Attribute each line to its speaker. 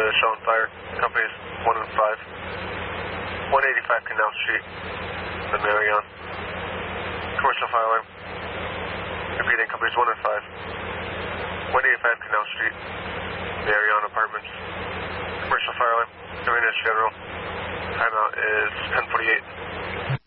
Speaker 1: showing fire. Companies 1 and 5. 185 Canal Street, the Marion. Commercial fire alarm. Repeating, companies 1 and 5. 185 Canal Street, Marion Apartments. Commercial fire alarm. Marina General. Timeout is 10:48.